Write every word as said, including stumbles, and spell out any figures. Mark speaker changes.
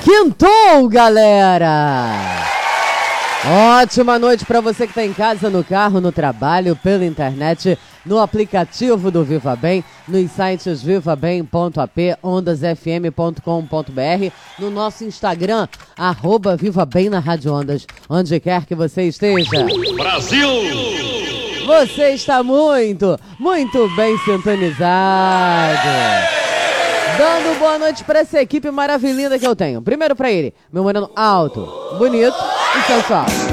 Speaker 1: Quintou, galera! Ótima noite para você que está em casa, no carro, no trabalho, pela internet, no aplicativo do Viva Bem, nos sites viva bem ponto a p, ondas f m ponto com ponto b r, no nosso Instagram, arroba Viva Bem na Rádio Ondas, onde quer que você esteja.
Speaker 2: Brasil!
Speaker 1: Você está muito, muito bem sintonizado. Dando boa noite para essa equipe maravilhosa que eu tenho. Primeiro para ele, meu moreno alto, bonito e sensual.